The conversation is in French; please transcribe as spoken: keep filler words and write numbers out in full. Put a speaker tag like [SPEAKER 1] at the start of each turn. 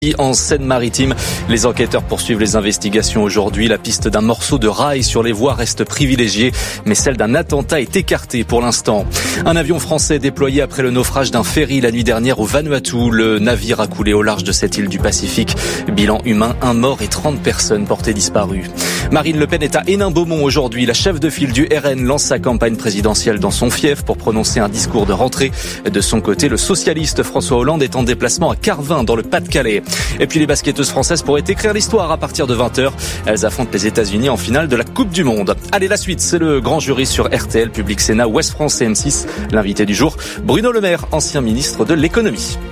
[SPEAKER 1] En Seine-Maritime, les enquêteurs poursuivent les investigations aujourd'hui. La piste d'un morceau de rail sur les voies reste privilégiée, mais celle d'un attentat est écartée pour l'instant. Un avion français déployé après le naufrage d'un ferry la nuit dernière au Vanuatu. Le navire a coulé au large de cette île du Pacifique. Bilan humain, un mort et trente personnes portées disparues. Marine Le Pen est à Hénin-Beaumont aujourd'hui. La chef de file du R N lance sa campagne présidentielle dans son fief pour prononcer un discours de rentrée. De son côté, le socialiste François Hollande est en déplacement à Carvin dans le Pas-de-Calais. Et puis les basketteuses françaises pourraient écrire l'histoire à partir de vingt heures. Elles affrontent les États-Unis en finale de la Coupe du Monde. Allez, la suite, c'est le grand jury sur R T L, Public Sénat, Ouest France et M six. L'invité du jour, Bruno Le Maire, ancien ministre de l'économie.